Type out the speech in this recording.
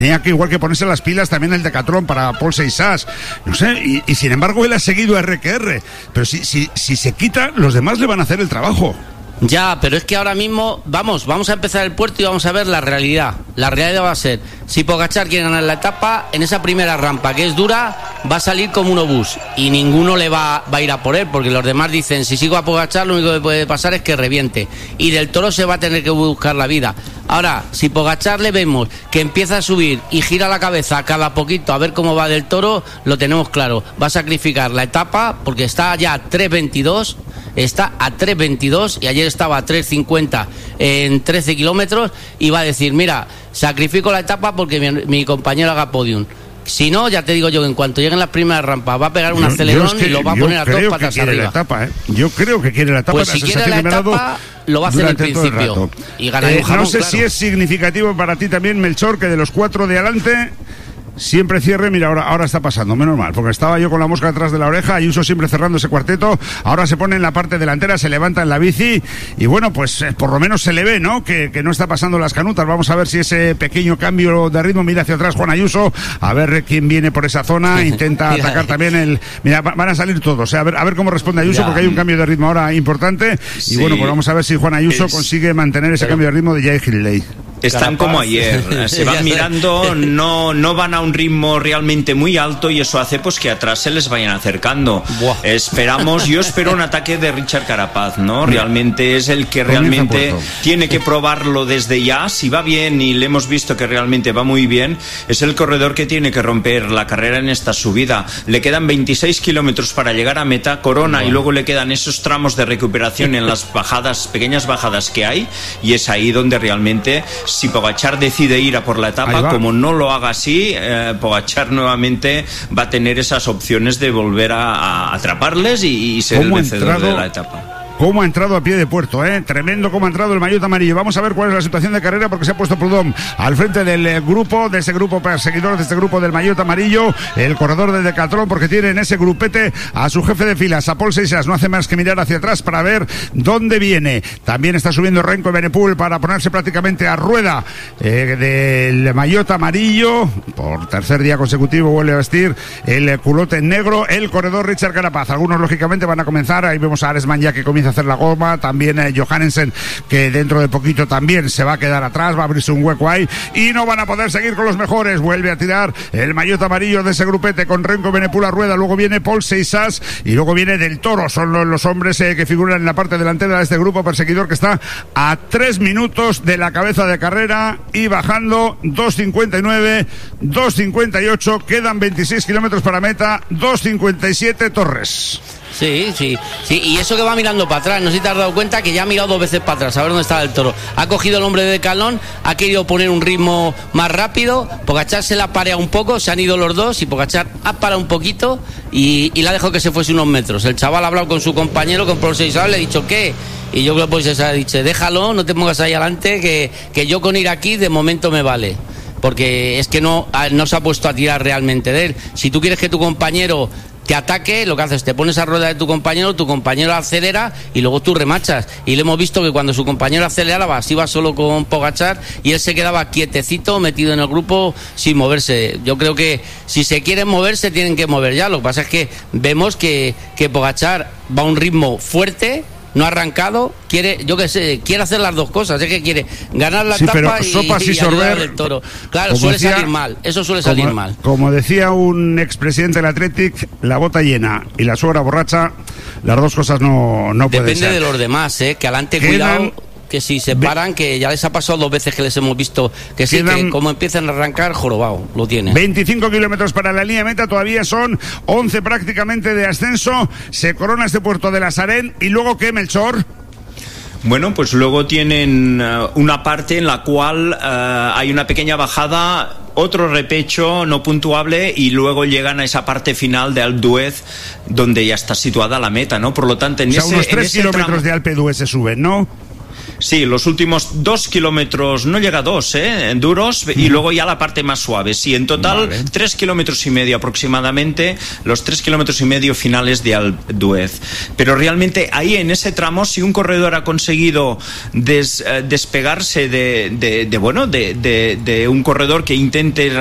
Tenía que igual que ponerse las pilas también el Decathlon para Paul Seixas, no sé, y sin embargo él ha seguido a RQR, pero si se quita, los demás le van a hacer el trabajo. Ya, pero es que ahora mismo vamos a empezar el puerto y vamos a ver la realidad. La realidad va a ser, si Pogačar quiere ganar la etapa, en esa primera rampa que es dura, va a salir como un obús y ninguno le va a ir a por él, porque los demás dicen, si sigo a Pogačar lo único que puede pasar es que reviente. Y Del Toro se va a tener que buscar la vida. Ahora, si Pogačar le vemos que empieza a subir y gira la cabeza cada poquito a ver cómo va Del Toro, lo tenemos claro. Va a sacrificar la etapa porque está ya a 3.22. Está a 3.22 y ayer estaba a 3.50 en 13 kilómetros y va a decir, mira, sacrifico la etapa porque mi compañero haga podium. Si no, ya te digo yo que en cuanto lleguen las primeras rampas va a pegar un acelerón y lo va a poner a dos patas arriba. Etapa, Yo creo que quiere la etapa. Pues si quiere la etapa, lo va a hacer al principio y gana un jamón, no sé claro. Si es significativo para ti también, Melchor, que de los 4 de adelante siempre cierre. Mira, ahora está pasando, menos mal, porque estaba yo con la mosca detrás de la oreja, Ayuso siempre cerrando ese cuarteto, ahora se pone en la parte delantera, se levanta en la bici y bueno, pues por lo menos se le ve, ¿no? Que no está pasando las canutas. Vamos a ver si ese pequeño cambio de ritmo, mira hacia atrás Juan Ayuso, a ver quién viene por esa zona, intenta atacar también Mira, van a salir todos, a ver cómo responde Ayuso, porque hay un cambio de ritmo ahora importante y bueno, pues vamos a ver si Juan Ayuso consigue mantener ese cambio de ritmo de Jay Hindley. Están como ayer, se van mirando, no van a un ritmo realmente muy alto y eso hace pues que atrás se les vayan acercando. Yo espero un ataque de Richard Carapaz, ¿no? Realmente es el que realmente tiene que probarlo desde ya. Si va bien y le hemos visto que realmente va muy bien, es el corredor que tiene que romper la carrera en esta subida. Le quedan 26 kilómetros para llegar a meta, corona y luego le quedan esos tramos de recuperación en las bajadas, pequeñas bajadas que hay, y es ahí donde realmente, si Pogačar decide ir a por la etapa, como no lo haga así, Pogačar nuevamente va a tener esas opciones de volver a atraparles y ser el vencedor de la etapa. Cómo ha entrado a pie de puerto, tremendo cómo ha entrado el maillot amarillo. Vamos a ver cuál es la situación de carrera, porque se ha puesto Prudhomme al frente del grupo, de ese grupo perseguidor, de este grupo del maillot amarillo, el corredor de Decathlon, porque tiene en ese grupete a su jefe de filas, a Paul Seixas. No hace más que mirar hacia atrás para ver dónde viene. También está subiendo Renko Evenepoel para ponerse prácticamente a rueda del maillot amarillo. Por tercer día consecutivo vuelve a vestir el culote negro el corredor Richard Carapaz. Algunos lógicamente van a comenzar, ahí vemos a Aresman ya que comienza a hacer la goma, también Johannesen, que dentro de poquito también se va a quedar atrás, va a abrirse un hueco ahí y no van a poder seguir con los mejores. Vuelve a tirar el maillot amarillo de ese grupete con Renko Evenepoel a rueda, luego viene Paul Seixas y luego viene Del Toro. Son los hombres que figuran en la parte delantera de este grupo perseguidor, que está a 3 minutos de la cabeza de carrera y bajando 2.59, 2.58, quedan 26 kilómetros para meta, 2.57 Torres. Sí, y eso que va mirando para atrás, no sé si te has dado cuenta que ya ha mirado 2 veces para atrás a ver dónde está Del Toro. Ha cogido el hombre de Decathlon, ha querido poner un ritmo más rápido, Pogačar se la ha pareado un poco, se han ido los dos y Pogačar ha parado un poquito y le ha dejado que se fuese unos metros. El chaval ha hablado con su compañero, con Paul Seixas, le ha dicho ¿qué? Y yo creo que Paul Seixas ha dicho, déjalo, no te pongas ahí adelante, que yo con ir aquí de momento me vale. Porque es que no se ha puesto a tirar realmente de él. Si tú quieres que tu compañero te ataque, lo que haces, te pones a rueda de tu compañero acelera y luego tú remachas. Y le hemos visto que cuando su compañero aceleraba, se iba solo con Pogačar y él se quedaba quietecito, metido en el grupo, sin moverse. Yo creo que si se quieren mover, se tienen que mover ya. Lo que pasa es que vemos que Pogačar va a un ritmo fuerte, no ha arrancado, quiere hacer las dos cosas, es que quiere ganar la etapa y sorber Del Toro. Claro, salir mal, eso suele salir mal. Como decía un expresidente del Athletic, la bota llena y la suegra borracha, las dos cosas no pueden ser. Depende de los demás, que adelante cuidado, que si se paran, que ya les ha pasado 2 veces que les hemos visto que sí, que como empiezan a arrancar, jorobado, lo tienen. 25 kilómetros para la línea de meta, todavía son 11 prácticamente de ascenso, se corona este puerto de la Sarén y luego ¿qué, Melchor? Bueno, pues luego tienen una parte en la cual hay una pequeña bajada, otro repecho no puntuable y luego llegan a esa parte final de Alpe d'Huez donde ya está situada la meta, ¿no? Por lo tanto, unos 3 kilómetros de Alpe d'Huez se suben, ¿no? Sí, los últimos 2 kilómetros, no llega a 2, duros, y luego ya la parte más suave. Sí, en total 3 kilómetros y medio aproximadamente, los 3 kilómetros y medio finales de Alpe d'Huez. Pero realmente ahí en ese tramo, si un corredor ha conseguido despegarse de un corredor que intente